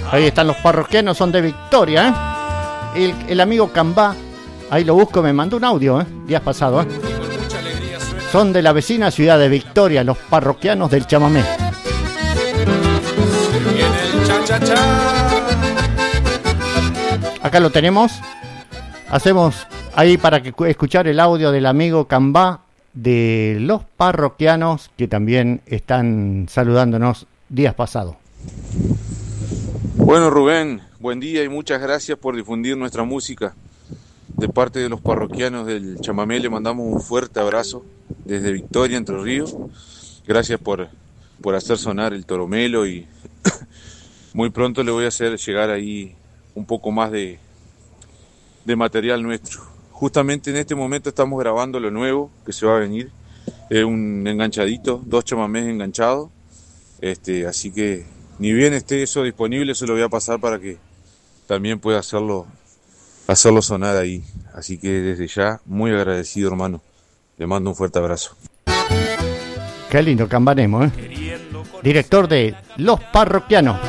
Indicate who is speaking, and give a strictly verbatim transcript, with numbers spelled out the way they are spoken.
Speaker 1: Ahí están los parroquianos, son de Victoria, ¿eh? El, el amigo Cambá, ahí lo busco, me mandó un audio, ¿eh? Días pasados, ¿eh? Son de la vecina ciudad de Victoria, los parroquianos del chamamé. Acá lo tenemos. Hacemos ahí para que escuchar el audio del amigo Cambá de los parroquianos que también están saludándonos días pasados.
Speaker 2: Bueno, Rubén, buen día y muchas gracias por difundir nuestra música. De parte de los parroquianos del chamamé le mandamos un fuerte abrazo desde Victoria, Entre Ríos. Gracias por, por hacer sonar el toromelo y muy pronto le voy a hacer llegar ahí un poco más de, de material nuestro. Justamente en este momento estamos grabando lo nuevo que se va a venir. Es un enganchadito, dos chamamés enganchados. Este, así que ni bien esté eso disponible, se lo voy a pasar para que también pueda hacerlo, hacerlo sonar ahí. Así que desde ya, muy agradecido, hermano. Le mando un fuerte abrazo.
Speaker 1: Qué lindo Cambanemo, ¿eh? Director de Los Parroquianos.